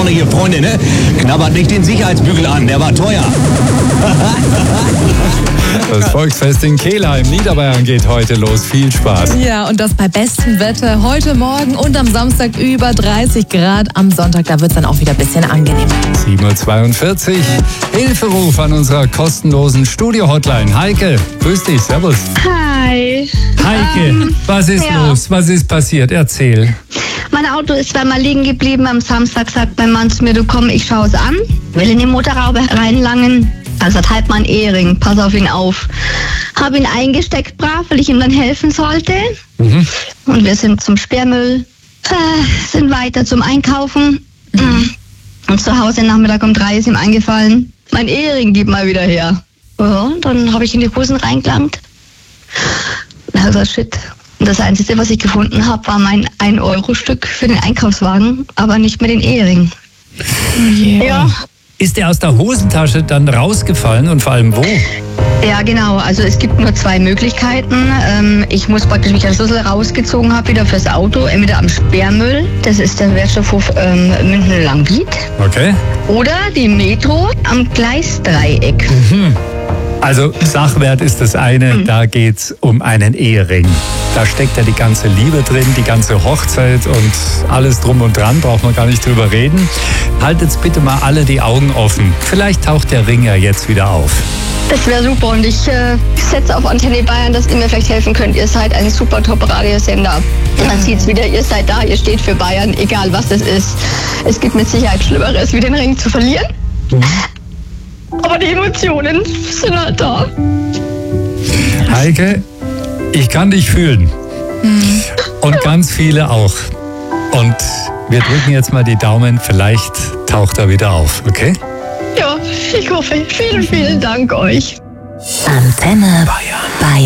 vorne hier, Freunde, ne? Knabbert nicht den Sicherheitsbügel an, der war teuer. Das Volksfest in Kelheim, Niederbayern geht heute los. Viel Spaß. Ja, und das bei bestem Wetter. Heute Morgen und am Samstag über 30 Grad. Am Sonntag, da wird es dann auch wieder ein bisschen angenehmer. 7.42 Uhr. Hilferuf an unserer kostenlosen Studio-Hotline. Heike, grüß dich, servus. Hi. Heike, was ist los? Was ist passiert? Erzähl. Mein Auto ist zweimal liegen geblieben. Am Samstag sagt mein Mann zu mir, du komm, ich schaue es an. Will in die Motorhaube reinlangen. Also hat halt mein Ehering, pass auf ihn auf. Habe ihn eingesteckt brav, weil ich ihm dann helfen sollte. Und wir sind zum Sperrmüll, sind weiter zum Einkaufen. Und zu Hause Nachmittag um 3 ist ihm eingefallen, mein Ehering gib mal wieder her. Ja, dann habe ich in die Hosen reingelangt. Na, also shit. Und das Einzige, was ich gefunden habe, war mein 1-Euro-Stück für den Einkaufswagen, aber nicht mehr den Ehering. Ja. Ist der aus der Hosentasche dann rausgefallen und vor allem wo? Ja, genau. Also es gibt nur 2 Möglichkeiten. Ich muss praktisch, wie ich den Schlüssel rausgezogen habe, wieder fürs Auto, entweder am Sperrmüll, das ist der Wertstoffhof München-Langwied, Okay. oder die Metro am Gleisdreieck. Also Sachwert ist das eine, da geht's um einen Ehering. Da steckt ja die ganze Liebe drin, die ganze Hochzeit und alles drum und dran, braucht man gar nicht drüber reden. Haltet bitte mal alle die Augen offen. Vielleicht taucht der Ring ja jetzt wieder auf. Das wäre super und ich setze auf Antenne Bayern, dass ihr mir vielleicht helfen könnt. Ihr seid ein super Top-Radiosender. Man sieht's wieder, ihr seid da, ihr steht für Bayern, egal was es ist. Es gibt mit Sicherheit Schlimmeres, wie den Ring zu verlieren. Aber die Emotionen sind halt da. Heike, ich kann dich fühlen. Und ganz viele auch. Und wir drücken jetzt mal die Daumen, vielleicht taucht er wieder auf, okay? Ja, ich hoffe. Vielen, vielen Dank euch. Antenne Bayern.